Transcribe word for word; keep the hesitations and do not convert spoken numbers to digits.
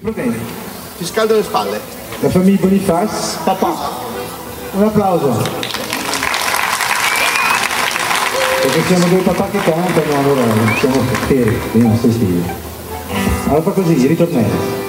problemi? Ti scaldo le spalle. La famiglia Bonifaz? Papà. Un applauso. Perché siamo due papà che cantano, allora siamo fieri, io non sto stile. Allora fa così, ritornello.